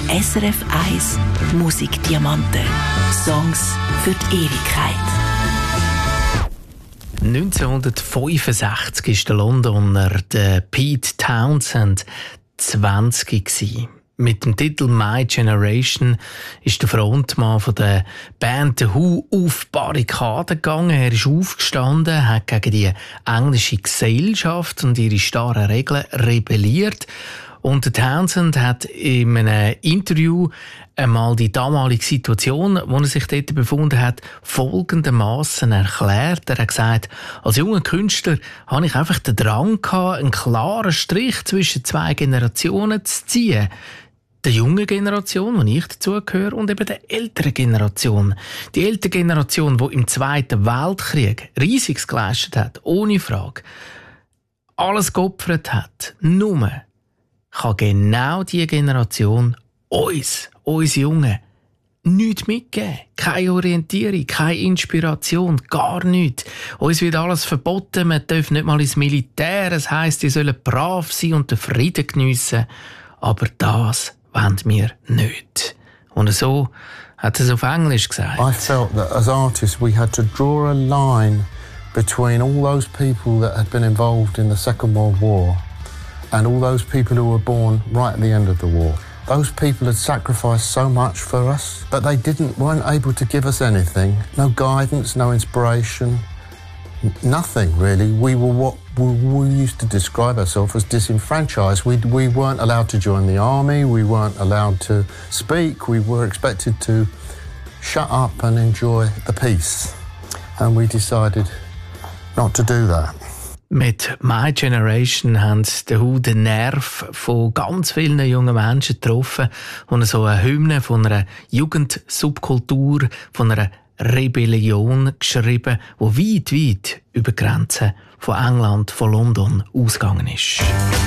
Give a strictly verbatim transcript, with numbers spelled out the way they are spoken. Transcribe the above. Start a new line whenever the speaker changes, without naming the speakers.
S R F eins Musikdiamanten. Songs für die Ewigkeit.
neunzehnhundertfünfundsechzig war der Londoner der Pete Townshend zwanzig gewesen. Mit dem Titel «My Generation» ist der Frontmann von der Band The Who auf die Barrikaden gegangen. Er ist aufgestanden, hat gegen die englische Gesellschaft und ihre starren Regeln rebelliert. Und der Townshend hat in einem Interview einmal die damalige Situation, wo er sich dort befunden hat, folgendermaßen erklärt. Er hat gesagt, als junger Künstler hatte ich einfach den Drang gehabt, einen klaren Strich zwischen zwei Generationen zu ziehen. Der jungen Generation, die ich dazugehöre, und eben der älteren Generation. Die ältere Generation, die im Zweiten Weltkrieg Riesiges geleistet hat, ohne Frage, alles geopfert hat, nur kann genau diese Generation uns, uns Jungen, nichts mitgeben. Keine Orientierung, keine Inspiration, gar nichts. Uns wird alles verboten, man darf nicht mal ins Militär. Es heisst, die sollen brav sein und den Frieden geniessen. Aber das wollen wir nicht. Und so hat er es auf Englisch gesagt.
I felt that as artists we had to draw a line between all those people that had been involved in the Second World War and all those people who were born right at the end of the war. Those people had sacrificed so much for us, but they didn't, weren't able to give us anything. No guidance, no inspiration, n- nothing really. We were what we, we used to describe ourselves as disenfranchised. We, we weren't allowed to join the army, we weren't allowed to speak, we were expected to shut up and enjoy the peace. And we decided not to do that.
Mit «My Generation» haben die Who den Nerv von ganz vielen jungen Menschen getroffen und so eine Hymne von einer Jugendsubkultur, von einer Rebellion geschrieben, die weit, weit über die Grenzen von England, von London ausgegangen ist.